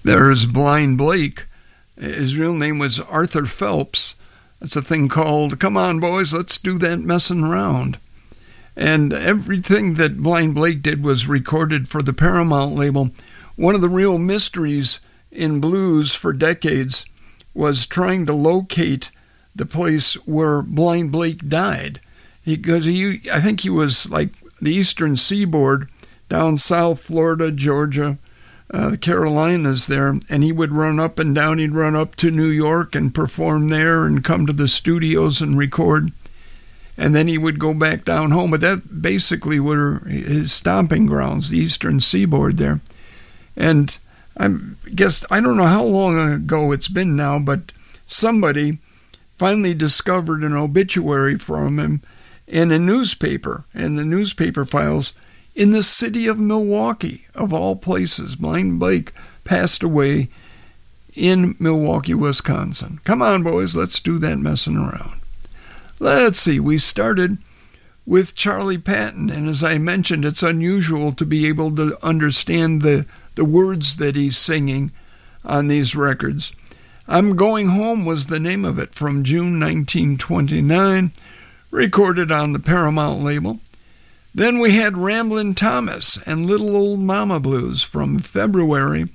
There's Blind Blake. His real name was Arthur Phelps. That's a thing called Come On Boys, Let's Do That Messin' Around. And everything that Blind Blake did was recorded for the Paramount label. One of the real mysteries in blues for decades was trying to locate the place where Blind Blake died. Because I think he was like the eastern seaboard, down South Florida, Georgia, the Carolinas there, and he would run up and down. He'd run up to New York and perform there and come to the studios and record. And then he would go back down home. But that basically were his stomping grounds, the eastern seaboard there. And I guess, I don't know how long ago it's been now, but somebody finally discovered an obituary from him in a newspaper, in the newspaper files, in the city of Milwaukee, of all places. Blind Blake passed away in Milwaukee, Wisconsin. Come on, boys, let's do that messing around. Let's see, we started with Charlie Patton, and as I mentioned, it's unusual to be able to understand the words that he's singing on these records. I'm Going Home was the name of it, from June 1929, recorded on the Paramount label. Then we had Ramblin' Thomas and Little Old Mama Blues from February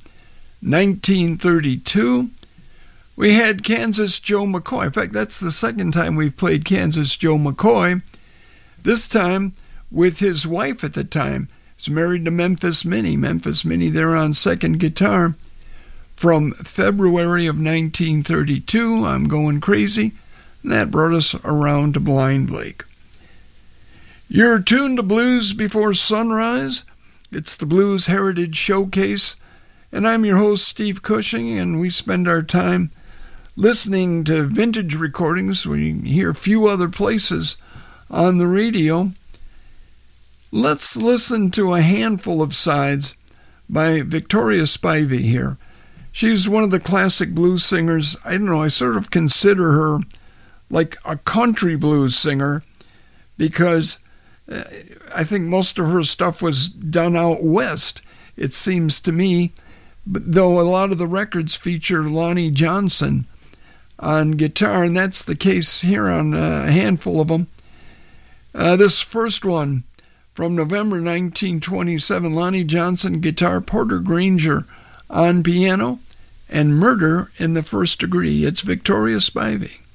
1932. We had Kansas Joe McCoy. In fact, that's the second time we've played Kansas Joe McCoy. This time with his wife at the time. He's married to Memphis Minnie. Memphis Minnie there on second guitar. From February of 1932, I'm Going Crazy. And that brought us around to Blind Blake. You're tuned to Blues Before Sunrise. It's the Blues Heritage Showcase. And I'm your host, Steve Cushing, and we spend our time listening to vintage recordings we hear few other places on the radio. Let's listen to a handful of sides by Victoria Spivey here. She's one of the classic blues singers. I don't know, I sort of consider her like a country blues singer because I think most of her stuff was done out west, it seems to me, but though a lot of the records feature Lonnie Johnson on guitar, and that's the case here on a handful of them. This first one from November 1927, Lonnie Johnson guitar, Porter Granger on piano, and Murder in the First Degree. It's Victoria Spivey.